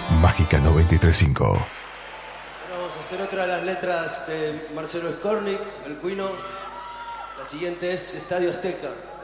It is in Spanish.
Mágica 93.5. Vamos a hacer otra de las letras de Marcelo Skornik, el Cuino. La siguiente es Estadio Azteca.